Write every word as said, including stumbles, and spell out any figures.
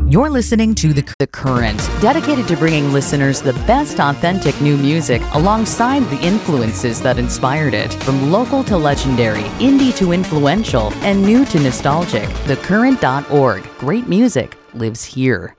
You're listening to The, the Current, dedicated to bringing listeners the best authentic new music alongside the influences that inspired it. From local to legendary, indie to influential, and new to nostalgic. the current dot org. Great music lives here.